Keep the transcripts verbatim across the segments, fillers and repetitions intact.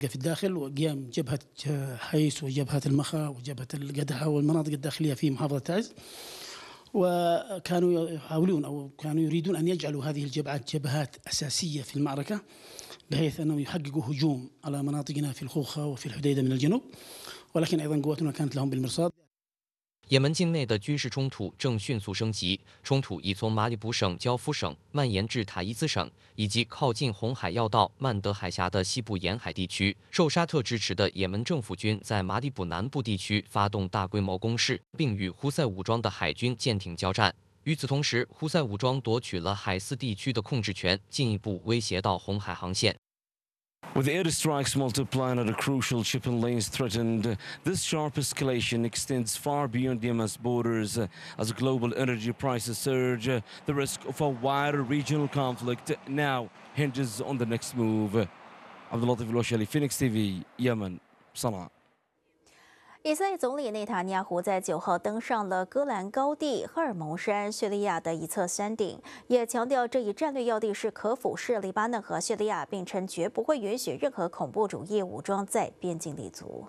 في الداخل وقيام جبهة حيس وجبهة المخا وجبهة القدحة والمناطق الداخلية في محافظة تعز، وكانوا يحاولون أو كانوا يريدون أن يجعلوا هذه الجبهات جبهات أساسية في المعركة، بحيث أنهم يحققوا هجوم على مناطقنا في الخوخة وفي الحديدة من الجنوب، ولكن أيضا قواتنا كانت لهم بالمرصاد. 也门境内的军事冲突正迅速升级，冲突已从马里布省焦夫省蔓延至塔伊兹省，以及靠近红海要道曼德海峡的西部沿海地区。受沙特支持的也门政府军在马里布南部地区发动大规模攻势，并与胡塞武装的海军舰艇交战。与此同时，胡塞武装夺取了海斯地区的控制权，进一步威胁到红海航线。 With airstrikes multiplying and the crucial shipping lanes threatened, this sharp escalation extends far beyond Yemen's borders. As global energy prices surge, the risk of a wider regional conflict now hinges on the next move. Abdulatif Al-Washali, Phoenix T V, Yemen, Sana'a. 以色列总理内塔尼亚胡在九号登上了戈兰高地赫尔蒙山叙利亚的一侧山顶，也强调这一战略要地是可俯视黎巴嫩和叙利亚，并称绝不会允许任何恐怖主义武装在边境立足。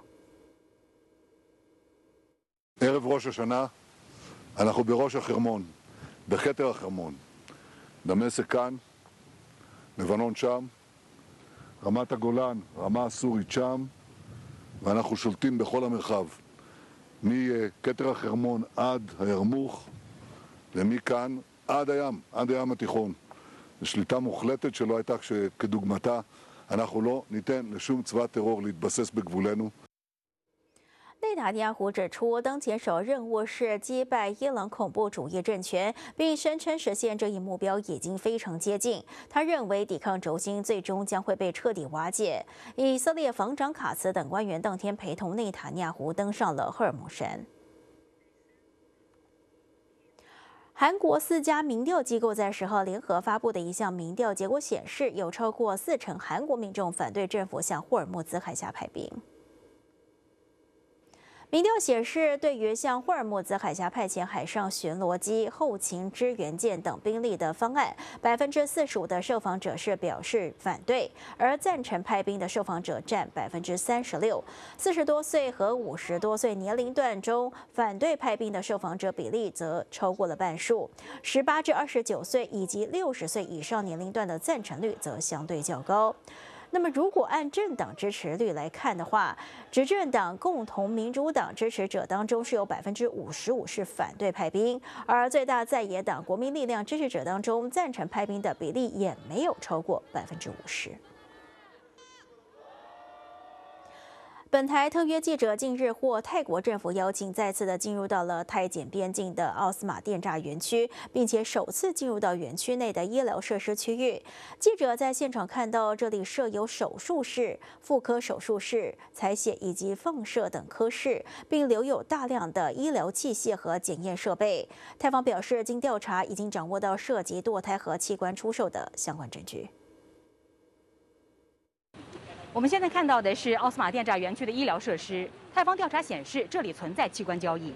ערב ראש השנה, אנחנו בראש החרמון, בכתר החרמון. דמשק כאן, לבנון שם, רמת הגולן, רמה הסורית שם. ואנחנו שולטים בכל המרחב, מכתר החרמון עד הירמוך, ומכאן עד הים, עד הים התיכון. זו שליטה מוחלטת שלא הייתה כדוגמתה. אנחנו לא ניתן לשום צבא טרור להתבסס בגבולנו. 内塔尼亚胡指出，当前首要任务是击败伊朗恐怖主义政权，并声称实现这一目标已经非常接近。他认为抵抗轴心最终将会被彻底瓦解。以色列防长卡茨等官员当天陪同内塔尼亚胡登上了赫尔蒙山。韩国四家民调机构在十号联合发布的一项民调结果显示，有超过四成韩国民众反对政府向霍尔木兹海峡派兵。 民调显示，对于向霍尔木兹海峡派遣海上巡逻机、后勤支援舰等兵力的方案，百分之四十五的受访者是表示反对，而赞成派兵的受访者占百分之三十六。四十多岁和五十多岁年龄段中，反对派兵的受访者比例则超过了半数。十八至二十九岁以及六十岁以上年龄段的赞成率则相对较高。 那么，如果按政党支持率来看的话，执政党共同民主党支持者当中是有百分之五十五是反对派兵，而最大在野党国民力量支持者当中，赞成派兵的比例也没有超过百分之五十。 本台特约记者近日获泰国政府邀请，再次的进入到了泰检边境的奥斯马电栅园区，并且首次进入到园区内的医疗设施区域。记者在现场看到，这里设有手术室、妇科手术室、采血以及放射等科室，并留有大量的医疗器械和检验设备。泰方表示，经调查已经掌握到涉及堕胎和器官出售的相关证据。 我们现在看到的是奥斯马电栅园区的医疗设施。泰方调查显示，这里存在器官交易。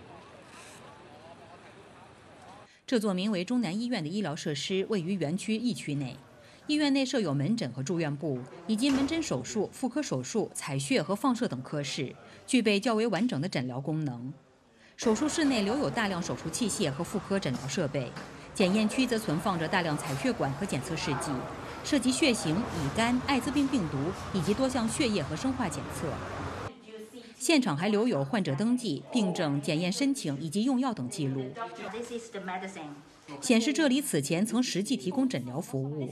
这座名为中南医院的医疗设施位于园区一区内，医院内设有门诊和住院部，以及门诊手术、妇科手术、采血和放射等科室，具备较为完整的诊疗功能。手术室内留有大量手术器械和妇科诊疗设备，检验区则存放着大量采血管和检测试剂。 涉及血型、乙肝、艾滋病病毒以及多项血液和生化检测。现场还留有患者登记、病症、检验申请以及用药等记录，显示这里此前曾实际提供诊疗服务。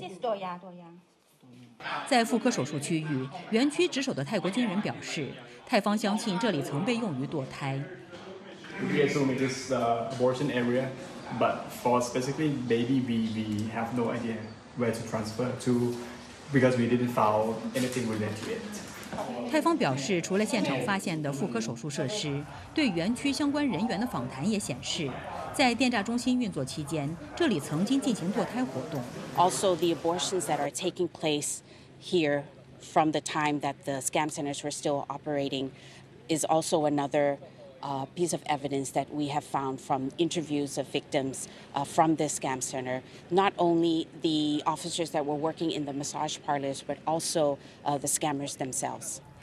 在妇科手术区域，园区值守的泰国军人表示，泰方相信这里曾被用于堕胎。 We assume it is the abortion area, but for specifically baby, we we have no idea where to transfer to, because we didn't found anything related to it. 泰方表示，除了现场发现的妇科手术设施，对园区相关人员的访谈也显示，在电栅中心运作期间，这里曾经进行堕胎活动。 Also, the abortions that are taking place here from the time that the scam centers were still operating is also another uh, piece of evidence that we have found from interviews of victims uh, from this scam center. Not only the officers that were working in the massage parlors, but also uh, the scammers themselves.